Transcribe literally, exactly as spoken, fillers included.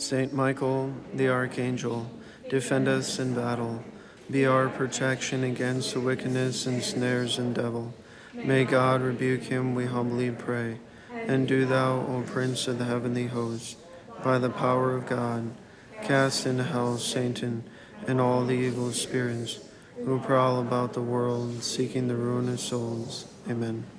Saint Michael, the Archangel, defend us in battle. Be our protection against the wickedness and snares and devil. May God rebuke him, we humbly pray. And do thou, O Prince of the heavenly host, by the power of God, cast into hell Satan and all the evil spirits who prowl about the world seeking the ruin of souls. Amen.